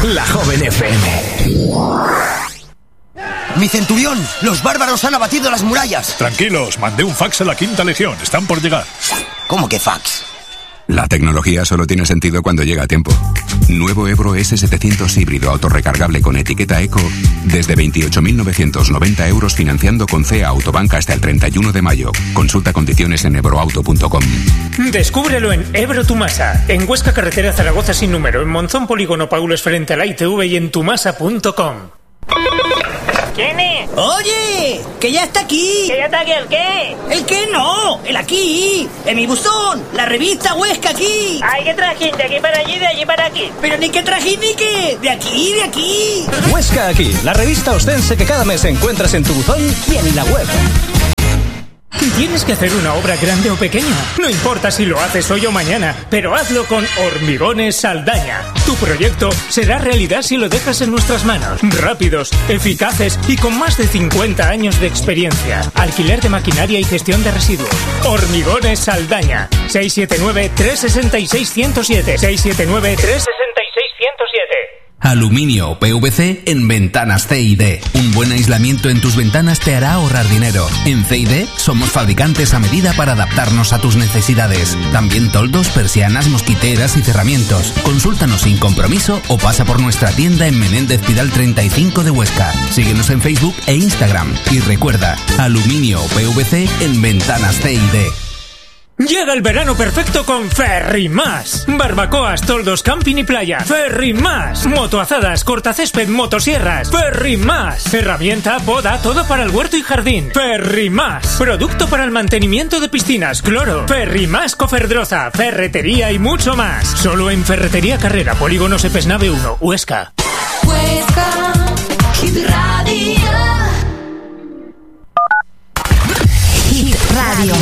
La Joven FM. ¡Mi centurión! ¡Los bárbaros han abatido las murallas! Tranquilos, mandé un fax a la Quinta Legión. Están por llegar. ¿Cómo que fax? La tecnología solo tiene sentido cuando llega a tiempo. Nuevo Ebro S700 híbrido autorrecargable con etiqueta Eco desde 28.990 euros financiando con CEA Autobank hasta el 31 de mayo. Consulta condiciones en ebroauto.com. Descúbrelo en Ebro Tumasa, en Huesca Carretera Zaragoza sin número, en Monzón Polígono Paulos frente a la ITV y en tumasa.com. ¿Quién es? ¡Oye! ¡Que ya está aquí! ¿Que ya está aquí el qué? ¿El qué no? ¡El aquí! ¡En mi buzón! ¡La revista Huesca aquí! ¡Ay, qué trajín! De aquí para allí, de allí para aquí. ¡Pero ni qué trajín ni qué! ¡De aquí, de aquí! Huesca aquí, la revista ostense que cada mes encuentras en tu buzón y en la web. ¿Tienes que hacer una obra grande o pequeña? No importa si lo haces hoy o mañana, pero hazlo con Hormigones Saldaña. Tu proyecto será realidad si lo dejas en nuestras manos. Rápidos, eficaces y con más de 50 años de experiencia. Alquiler de maquinaria y gestión de residuos. Hormigones Saldaña. 679-366-107. 679-366-107. Aluminio o PVC en ventanas C&D. Un buen aislamiento en tus ventanas te hará ahorrar dinero. En C&D somos fabricantes a medida para adaptarnos a tus necesidades. También toldos, persianas, mosquiteras y cerramientos. Consúltanos sin compromiso o pasa por nuestra tienda en Menéndez Pidal 35 de Huesca. Síguenos en Facebook e Instagram. Y recuerda, aluminio o PVC en ventanas C&D. Llega el verano perfecto con Ferrimás. Barbacoas, toldos, camping y playa. Ferrimás. Motoazadas, cortacésped, motosierras. Ferrimás. Herramienta, poda, todo para el huerto y jardín. Ferrimás. Producto para el mantenimiento de piscinas, cloro. Ferrimás Coferdroza, ferretería y mucho más. Solo en Ferretería Carrera, Polígono Sepesnave 1, Huesca. Huesca, Hit Radio. Hit Radio.